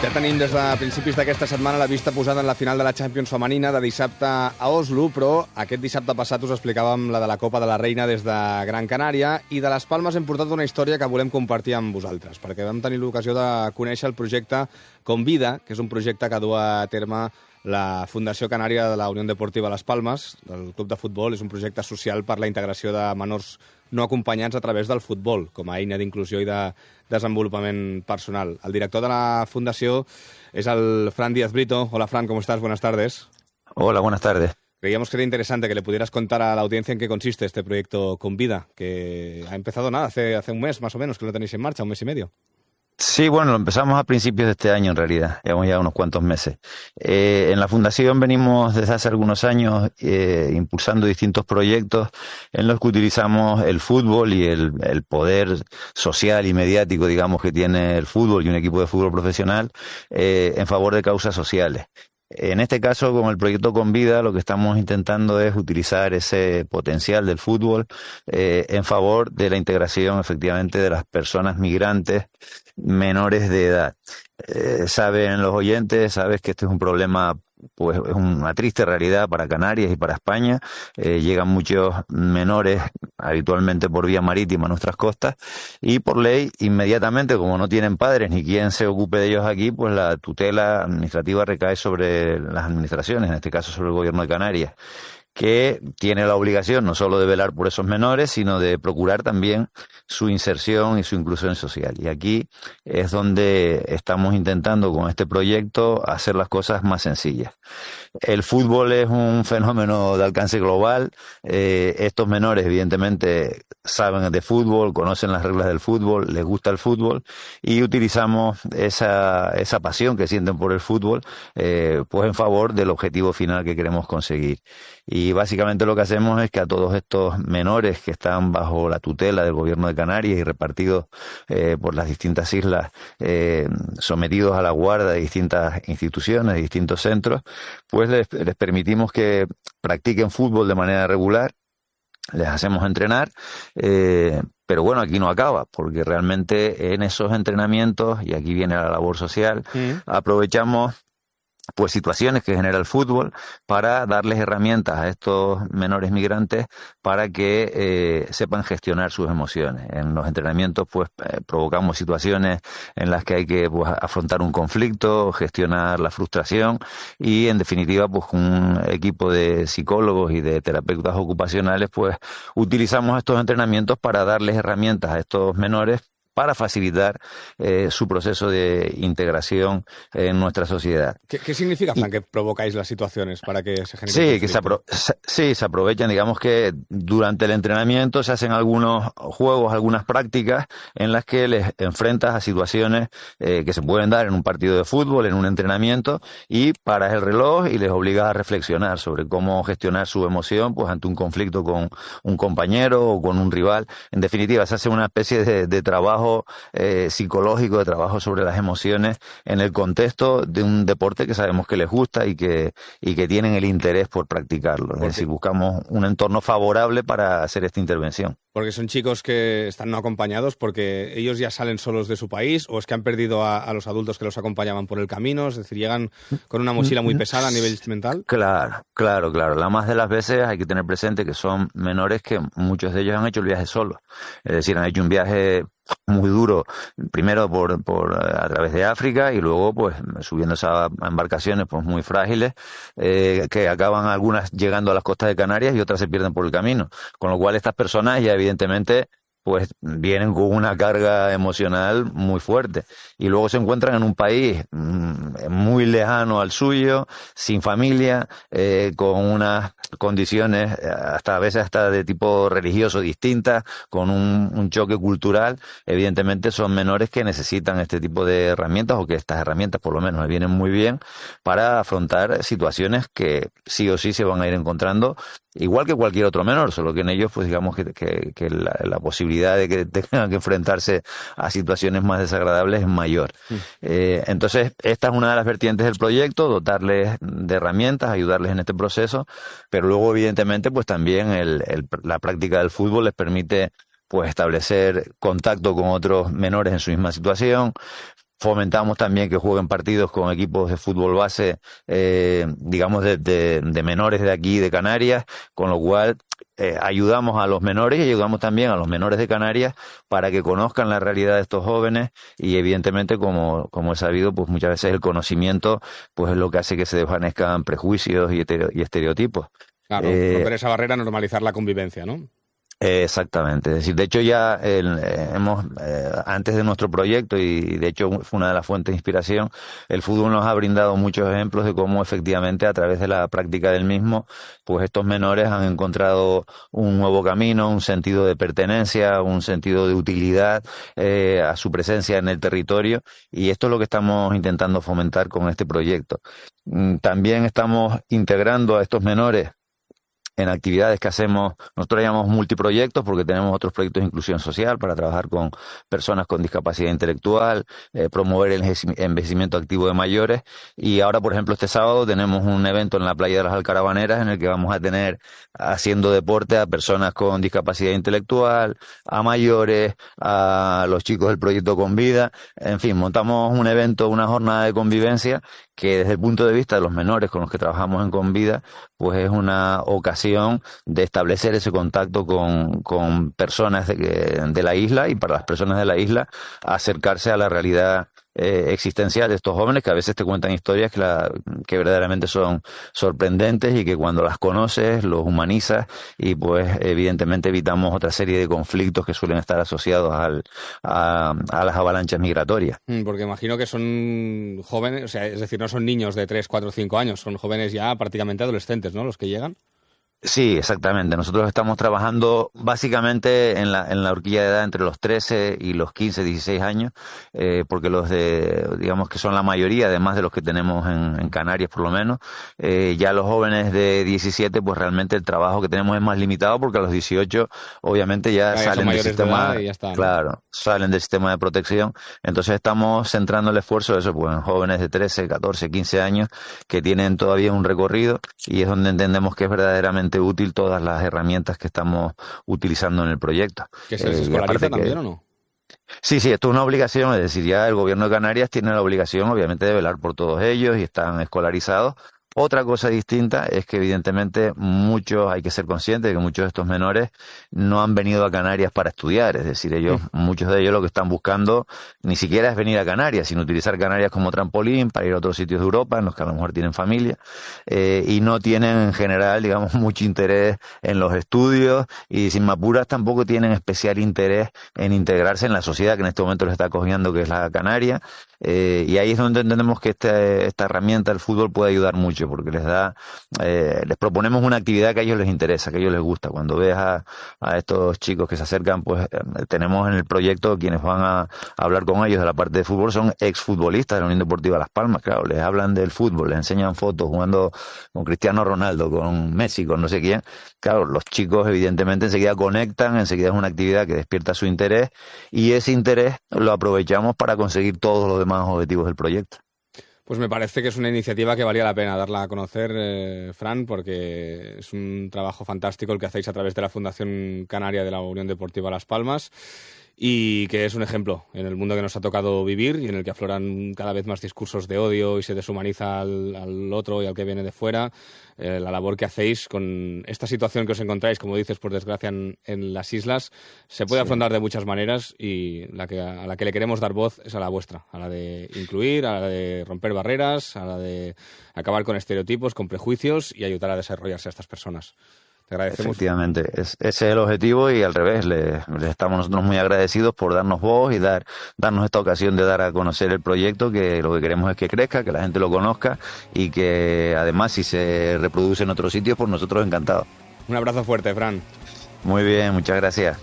Ja tenim des de principis d'aquesta setmana la vista posada en la final de la Champions femenina de dissabte a Oslo, però aquest dissabte passat us explicàvem la de la Copa de la Reina des de Gran Canària i de les Palmes hem portat una història que volem compartir amb vosaltres, perquè vam tenir l'ocasió de conèixer el projecte Convida, que és un projecte que du a terme la Fundació Canària de la Unió Deportiva Les Palmes, del club de futbol. És un projecte social per la integració de menors no acompanyats a través del futbol, com a eina d'inclusió i de desenvolupament personal. El director de la Fundació es el Fran Díaz Brito. Hola, Fran, ¿cómo estás? Buenas tardes. Hola, buenas tardes. Creíamos que era interesante que le pudieras contar a la audiencia en qué consiste este proyecto Convida, que ha empezado hace un mes más o menos que lo tenéis en marcha, un mes y medio. Sí, bueno, lo empezamos a principios de este año en realidad, llevamos ya unos cuantos meses. En la Fundación venimos desde hace algunos años impulsando distintos proyectos en los que utilizamos el fútbol y el poder social y mediático, digamos, que tiene el fútbol y un equipo de fútbol profesional en favor de causas sociales. En este caso, con el proyecto Convida, lo que estamos intentando es utilizar ese potencial del fútbol en favor de la integración, efectivamente, de las personas migrantes menores de edad. Saben los oyentes, sabes que este es un problema, pues es una triste realidad para Canarias y para España. Llegan muchos menores habitualmente por vía marítima a nuestras costas y por ley inmediatamente, como no tienen padres ni quien se ocupe de ellos aquí, pues la tutela administrativa recae sobre las administraciones, en este caso sobre el Gobierno de Canarias, que tiene la obligación no solo de velar por esos menores, sino de procurar también su inserción y su inclusión social. Y aquí es donde estamos intentando con este proyecto hacer las cosas más sencillas. El fútbol es un fenómeno de alcance global. Estos menores evidentemente saben de fútbol, conocen las reglas del fútbol, les gusta el fútbol y utilizamos esa pasión que sienten por el fútbol pues en favor del objetivo final que queremos conseguir. Y básicamente lo que hacemos es que a todos estos menores que están bajo la tutela del Gobierno de Canarias y repartidos por las distintas islas, sometidos a la guarda de distintas instituciones, de distintos centros, pues les permitimos que practiquen fútbol de manera regular, les hacemos entrenar, pero bueno, aquí no acaba, porque realmente en esos entrenamientos, y aquí viene la labor social, aprovechamos pues situaciones que genera el fútbol para darles herramientas a estos menores migrantes para que sepan gestionar sus emociones. En los entrenamientos pues provocamos situaciones en las que hay que pues afrontar un conflicto, gestionar la frustración y en definitiva pues con un equipo de psicólogos y de terapeutas ocupacionales pues utilizamos estos entrenamientos para darles herramientas a estos menores para facilitar su proceso de integración en nuestra sociedad. ¿Qué significa, Fran, que provocáis las situaciones para que se genere? Sí, se aprovechan, digamos que durante el entrenamiento se hacen algunos juegos, algunas prácticas en las que les enfrentas a situaciones que se pueden dar en un partido de fútbol, en un entrenamiento, y paras el reloj y les obligas a reflexionar sobre cómo gestionar su emoción pues ante un conflicto con un compañero o con un rival. En definitiva, se hace una especie de trabajo psicológico, de trabajo sobre las emociones en el contexto de un deporte que sabemos que les gusta y que tienen el interés por practicarlo. Es decir, buscamos un entorno favorable para hacer esta intervención. Porque son chicos que están no acompañados porque ellos ya salen solos de su país, o es que han perdido a los adultos que los acompañaban por el camino, es decir, llegan con una mochila muy pesada a nivel mental. Claro. La más de las veces hay que tener presente que son menores que muchos de ellos han hecho el viaje solos. Es decir, han hecho un viaje muy duro, primero a través de África y luego pues subiéndose a embarcaciones pues muy frágiles que acaban algunas llegando a las costas de Canarias y otras se pierden por el camino, con lo cual estas personas ya evidentemente pues vienen con una carga emocional muy fuerte y luego se encuentran en un país muy lejano al suyo, sin familia, con unas condiciones a veces hasta de tipo religioso distintas, con un choque cultural. Evidentemente son menores que necesitan este tipo de herramientas, o que estas herramientas por lo menos les vienen muy bien para afrontar situaciones que sí o sí se van a ir encontrando, igual que cualquier otro menor, solo que en ellos pues digamos que la posibilidad de que tengan que enfrentarse a situaciones más desagradables es mayor. Entonces esta es una de las vertientes del proyecto, dotarles de herramientas, ayudarles en este proceso, pero luego evidentemente pues también la práctica del fútbol les permite pues establecer contacto con otros menores en su misma situación, Fomentamos también que jueguen partidos con equipos de fútbol base, digamos, de menores de aquí, de Canarias, con lo cual ayudamos a los menores y ayudamos también a los menores de Canarias para que conozcan la realidad de estos jóvenes y evidentemente, como he sabido, pues muchas veces el conocimiento pues es lo que hace que se desvanezcan prejuicios y estereotipos. Claro, romper esa barrera, normalizar la convivencia, ¿no? Exactamente, es decir, de hecho ya antes de nuestro proyecto, y de hecho fue una de las fuentes de inspiración, el fútbol nos ha brindado muchos ejemplos de cómo efectivamente a través de la práctica del mismo, pues estos menores han encontrado un nuevo camino, un sentido de pertenencia, un sentido de utilidad a su presencia en el territorio, y esto es lo que estamos intentando fomentar con este proyecto. También estamos integrando a estos menores en actividades que hacemos, nosotros llamamos multiproyectos porque tenemos otros proyectos de inclusión social para trabajar con personas con discapacidad intelectual, promover el envejecimiento activo de mayores, y ahora, por ejemplo, este sábado tenemos un evento en la playa de las Alcarabaneras en el que vamos a tener haciendo deporte a personas con discapacidad intelectual, a mayores, a los chicos del proyecto Con Vida, en fin, montamos un evento, una jornada de convivencia que desde el punto de vista de los menores con los que trabajamos en Con Vida, pues es una ocasión de establecer ese contacto con personas de la isla, y para las personas de la isla acercarse a la realidad existencial de estos jóvenes que a veces te cuentan historias que verdaderamente son sorprendentes y que cuando las conoces los humanizas y pues evidentemente evitamos otra serie de conflictos que suelen estar asociados a las avalanchas migratorias. Porque imagino que son jóvenes, o sea, es decir, no son niños de 3, 4, 5 años, son jóvenes ya prácticamente adolescentes, ¿no?, los que llegan. Sí, exactamente. Nosotros estamos trabajando básicamente en la horquilla de edad entre los 13 y los 15, 16 años, porque digamos que son la mayoría, además de los que tenemos en Canarias por lo menos. Ya los jóvenes de 17, pues realmente el trabajo que tenemos es más limitado porque a los 18 obviamente ya salen del sistema, y ya está, ¿no? Claro, salen del sistema de protección. Entonces estamos centrando el esfuerzo en eso, pues en jóvenes de 13, 14, 15 años que tienen todavía un recorrido, y es donde entendemos que es verdaderamente útil todas las herramientas que estamos utilizando en el proyecto. ¿Que se les escolariza también o no? Sí, esto es una obligación, es decir, ya el gobierno de Canarias tiene la obligación obviamente de velar por todos ellos y están escolarizados. Otra cosa distinta es que evidentemente hay que ser conscientes de que muchos de estos menores no han venido a Canarias para estudiar, es decir, muchos de ellos lo que están buscando ni siquiera es venir a Canarias, sino utilizar Canarias como trampolín para ir a otros sitios de Europa en los que a lo mejor tienen familia, y no tienen en general, digamos, mucho interés en los estudios, y sin mapuras tampoco tienen especial interés en integrarse en la sociedad que en este momento les está acogiendo, que es la Canaria, y ahí es donde entendemos que esta herramienta del fútbol puede ayudar mucho, porque les proponemos una actividad que a ellos les interesa, que a ellos les gusta. Cuando ves a estos chicos que se acercan, pues tenemos en el proyecto quienes van a hablar con ellos de la parte de fútbol, son exfutbolistas de la Unión Deportiva Las Palmas, claro, les hablan del fútbol, les enseñan fotos jugando con Cristiano Ronaldo, con Messi, con no sé quién. Claro, los chicos evidentemente enseguida conectan, enseguida es una actividad que despierta su interés, y ese interés lo aprovechamos para conseguir todos los demás objetivos del proyecto. Pues me parece que es una iniciativa que valía la pena darla a conocer, Fran, porque es un trabajo fantástico el que hacéis a través de la Fundación Canaria de la Unión Deportiva Las Palmas, y que es un ejemplo en el mundo que nos ha tocado vivir y en el que afloran cada vez más discursos de odio y se deshumaniza al otro y al que viene de fuera. La labor que hacéis con esta situación que os encontráis, como dices, por desgracia en las islas, se puede afrontar de muchas maneras, y a la que le queremos dar voz es a la vuestra, a la de incluir, a la de romper barreras, a la de acabar con estereotipos, con prejuicios y ayudar a desarrollarse a estas personas. Te agradecemos. Efectivamente, ese es el objetivo, y al revés, les estamos nosotros muy agradecidos por darnos voz y darnos esta ocasión de dar a conocer el proyecto, que lo que queremos es que crezca, que la gente lo conozca, y que además si se reproduce en otros sitios, pues nosotros encantados. Un abrazo fuerte, Fran. Muy bien, muchas gracias.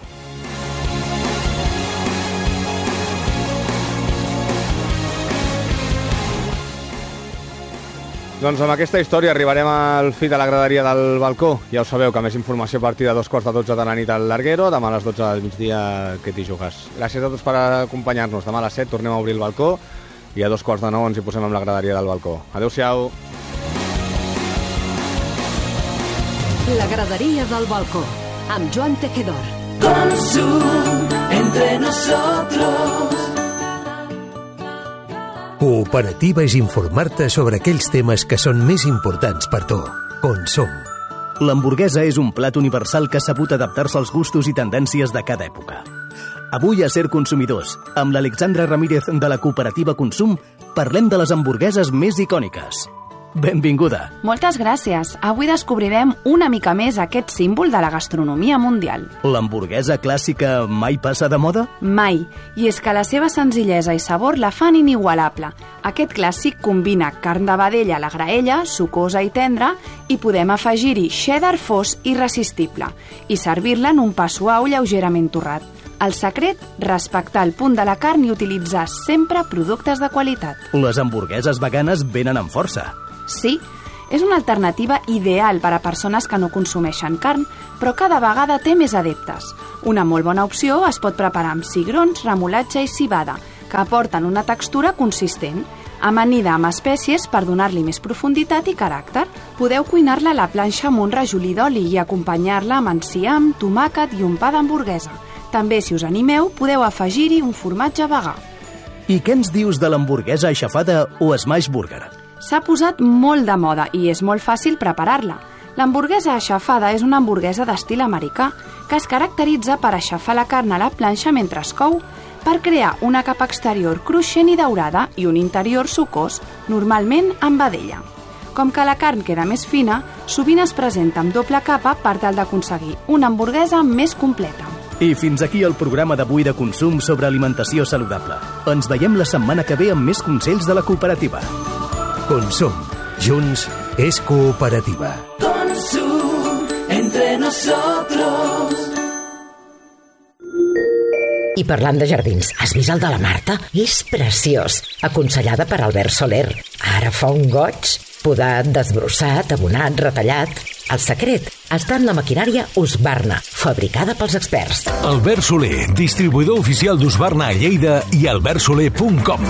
Doncs amb aquesta història arribarem al fi de la graderia del balcó. Ja ho sabeu, que més informació a partir de 2:45 de la nit al Larguero, demà a les 12 del migdia que t'hi jugues. Gràcies a tots per acompanyar-nos. Demà a les 7 tornem a obrir el balcó i a 8:45 ens hi posem amb la graderia del balcó. Adéu-siau. La graderia del balcó, amb Joan Tejedor. Con Zoom, entre nosotros. Cooperativa és informar-te sobre aquells temes que són més importants per tu. Consum. L'hamburguesa és un plat universal que ha sabut adaptar-se als gustos i tendències de cada època. Avui a Ser Consumidors, amb l'Alexandra Ramírez de la Cooperativa Consum, parlem de les hamburgueses més icòniques. Benvinguda. Moltes gràcies. Avui descobrirem una mica més aquest símbol de la gastronomia mundial. L'hamburguesa clàssica mai passa de moda? Mai. I és que la seva senzillesa i sabor la fan inigualable. Aquest clàssic combina carn de vedella a la graella, sucosa i tendra, i podem afegir-hi cheddar fos irresistible i servir-la en un pa suau lleugerament torrat. El secret, respectar el punt de la carn i utilitzar sempre productes de qualitat. Les hamburgueses veganes venen amb força. Sí, és una alternativa ideal per a persones que no consumeixen carn, però cada vegada té més adeptes. Una molt bona opció es pot preparar amb cigrons, remolatge i civada, que aporten una textura consistent, amanida amb espècies per donar-li més profunditat i caràcter. Podeu cuinar-la a la planxa amb un rajolí d'oli i acompanyar-la amb enciam, tomàquet i un pa d'hamburguesa. També, si us animeu, podeu afegir-hi un formatge vegà. I què ens dius de l'hamburguesa aixafada o smash burger? S'ha posat molt de moda i és molt fàcil preparar-la. L'hamburguesa aixafada és una hamburguesa d'estil americà que es caracteritza per aixafar la carn a la planxa mentre es cou per crear una capa exterior cruixent i daurada i un interior sucós, normalment amb vedella. Com que la carn queda més fina, sovint es presenta amb doble capa per tal d'aconseguir una hamburguesa més completa. I fins aquí el programa d'avui de Consum sobre alimentació saludable. Ens veiem la setmana que ve amb més consells de la cooperativa. Consum. Junts és cooperativa. Consum entre nosotros. I parlant de jardins, has vist el de la Marta? És preciós. Aconsellada per Albert Soler. Ara fa un goig. Podat, desbrossat, abonat, retallat. El secret està en la maquinària Husqvarna, fabricada pels experts. Albert Soler, distribuïdor oficial d'Husqvarna a Lleida i albertsoler.com.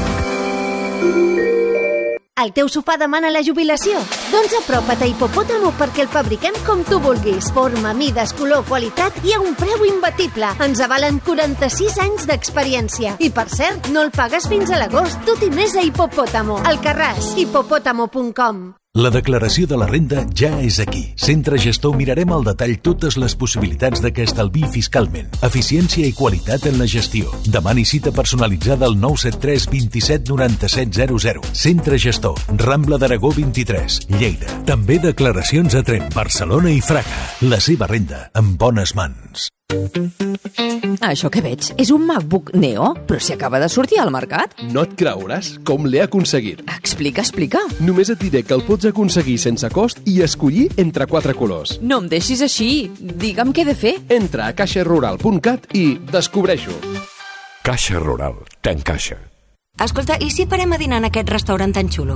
El teu sofà demana la jubilació? Doncs apropa't a Hipopòtamo perquè el fabriquem com tu vulguis. Forma, mides, color, qualitat i a un preu imbatible. Ens avalen 46 anys d'experiència. I per cert, no el pagues fins a l'agost. Tot i més a Hipopòtamo. Alcarràs, hipopòtamo.com. La declaració de la renda ja és aquí. Centre Gestor mirarem al detall totes les possibilitats de que estalviï fiscalment. Eficiència i qualitat en la gestió. Demani cita personalitzada al 973 27 97 00. Centre Gestor, Rambla d'Aragó 23, Lleida. També declaracions a Tremp, Barcelona i Fraga. La seva renda en bones mans. Això que veig és un MacBook Neo, però si acaba de sortir al mercat. No et creuràs com l'he aconseguit. Explica. Només et diré que el pots aconseguir sense cost i escollir entre 4 colors. No em deixis així. Digue'm què he de fer. Entra a caixarural.cat i descobreix-ho. Caixa Rural. T'encaixa. Escolta, i si parem a dinar en aquest restaurant tan xulo?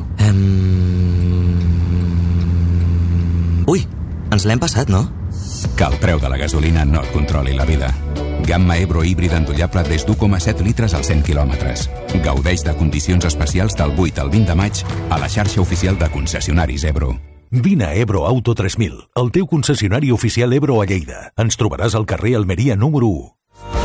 Ui, ens l'hem passat, no? Que el preu de la gasolina no et controli la vida. Gamma Ebro híbrid endollable des d'1,7 litres als 100 quilòmetres. Gaudeix de condicions especials del 8 al 20 de maig a la xarxa oficial de concessionaris Ebro. Vine a Ebro Auto 3000, el teu concessionari oficial Ebro a Lleida. Ens trobaràs al carrer Almeria número 1.